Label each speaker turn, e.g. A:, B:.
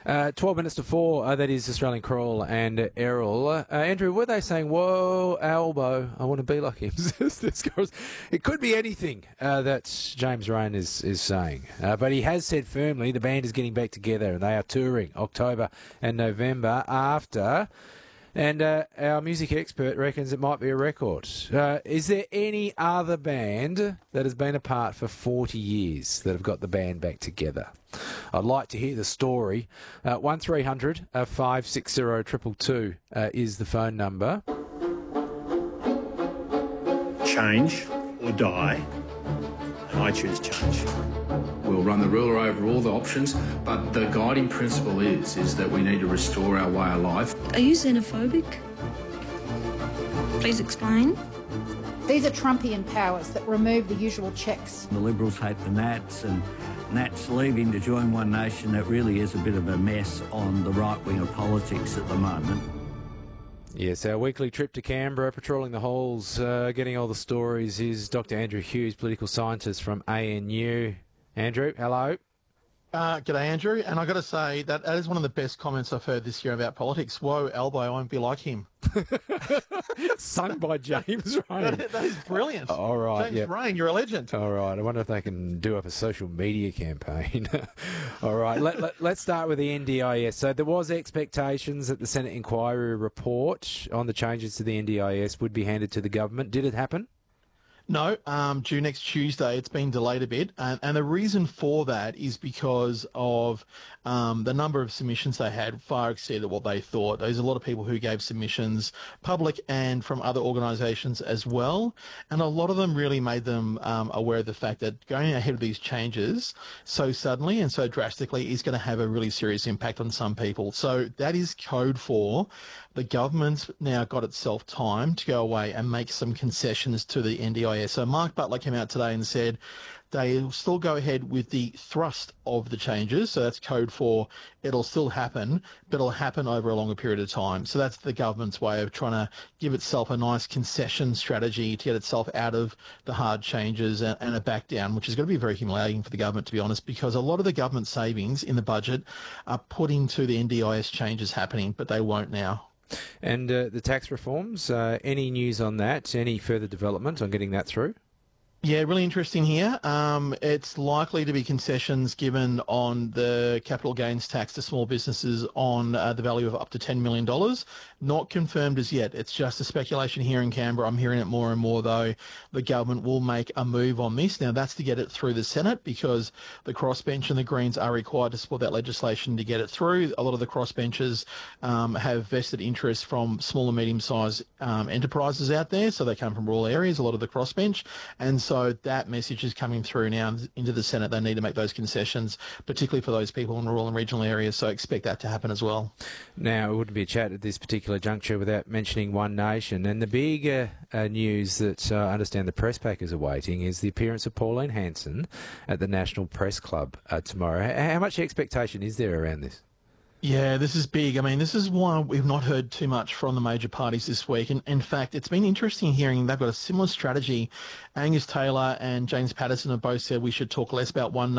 A: 12 minutes to 4, that is Australian Crawl and Errol. Andrew, were they saying, whoa, Albo, I want to be like him? It could be anything that James Raine is saying. But he has said firmly the band is getting back together and they are touring October and November after. And our music expert reckons it might be a record. Is there any other band that has been apart for 40 years that have got the band back together? I'd like to hear the story. 1300 560 222 is the phone number.
B: Change or die, and I choose change.
C: We'll run the ruler over all the options, but the guiding principle is that we need to restore our way of life.
D: Are you xenophobic? Please explain.
E: These are Trumpian powers that remove the usual checks.
F: The Liberals hate the Nats, and Nats leaving to join One Nation. It really is a bit of a mess on the right wing of politics at the moment.
A: Yes, our weekly trip to Canberra, patrolling the halls, getting all the stories, is Dr. Andrew Hughes, political scientist from ANU. Andrew, hello.
G: G'day, Andrew. And I've got to say that is one of the best comments I've heard this year about politics. Whoa, Albo, I won't be like him.
A: Sung by James Raine.
G: That is brilliant.
A: All right.
G: James Raine, you're a legend.
A: All right. I wonder if they can do up a social media campaign. All right. Let's start with the NDIS. So there was expectations that the Senate inquiry report on the changes to the NDIS would be handed to the government. Did it happen?
G: No, due next Tuesday. It's been delayed a bit. And the reason for that is because of the number of submissions they had far exceeded what they thought. There's a lot of people who gave submissions, public and from other organisations as well. And a lot of them really made them aware of the fact that going ahead with these changes so suddenly and so drastically is going to have a really serious impact on some people. So that is code for the government's now got itself time to go away and make some concessions to the NDIS. So Mark Butler came out today and said they'll still go ahead with the thrust of the changes. So that's code for it'll still happen, but it'll happen over a longer period of time. So that's the government's way of trying to give itself a nice concession strategy to get itself out of the hard changes and a back down, which is going to be very humiliating for the government, to be honest, because a lot of the government savings in the budget are put into the NDIS changes happening, but they won't now.
A: And the tax reforms, any news on that? Any further development on getting that through?
G: Yeah, really interesting here. It's likely to be concessions given on the capital gains tax to small businesses on the value of up to $10 million. Not confirmed as yet. It's just a speculation here in Canberra. I'm hearing it more and more, though. The government will make a move on this. Now, that's to get it through the Senate because the crossbench and the Greens are required to support that legislation to get it through. A lot of the crossbenchers have vested interest from small and medium-sized enterprises out there, so they come from rural areas, a lot of the crossbench. And so that message is coming through now into the Senate. They need to make those concessions, particularly for those people in rural and regional areas. So expect that to happen as well.
A: Now, it wouldn't be a chat at this particular juncture without mentioning One Nation. And the big news that I understand the press pack is awaiting is the appearance of Pauline Hanson at the National Press Club tomorrow. How much expectation is there around this?
G: Yeah, this is big. I mean, this is why we've not heard too much from the major parties this week. And in fact, it's been interesting hearing they've got a similar strategy. Angus Taylor and James Patterson have both said we should talk less about One